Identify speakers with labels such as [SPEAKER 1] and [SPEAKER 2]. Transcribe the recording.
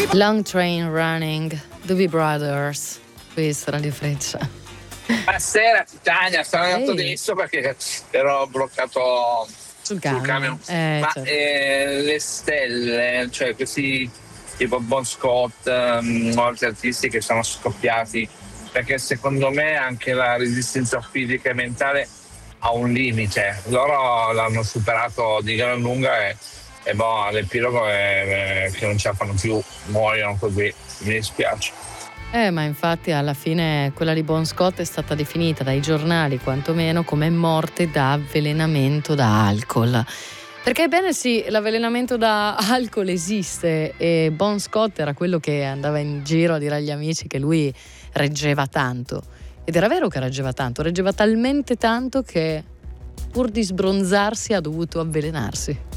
[SPEAKER 1] Long Train Running, Doobie Brothers, questo era di Freccia.
[SPEAKER 2] Buonasera Titania, sono andato adesso perché ero bloccato sul camion. Ma
[SPEAKER 1] certo.
[SPEAKER 2] le stelle, cioè questi tipo Bon Scott, molti artisti che sono scoppiati, perché secondo me anche la resistenza fisica e mentale ha un limite. Loro l'hanno superato di gran lunga e boh, l'epilogo è che non ce la fanno più, muoiono così, mi dispiace.
[SPEAKER 1] Ma infatti alla fine quella di Bon Scott è stata definita dai giornali quantomeno come morte da avvelenamento da alcol. Perché ebbene sì, l'avvelenamento da alcol esiste e Bon Scott era quello che andava in giro a dire agli amici che lui reggeva tanto. Ed era vero che reggeva talmente tanto che pur di sbronzarsi ha dovuto avvelenarsi.